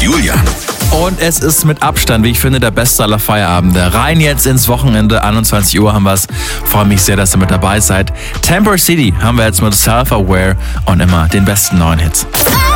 Julian. Und es ist mit Abstand, wie ich finde, der beste aller Feierabende. Rein jetzt ins Wochenende, 21 Uhr haben wir es. Freue mich sehr, dass ihr mit dabei seid. Temper City haben wir jetzt mit Self-Aware und immer den besten neuen Hits.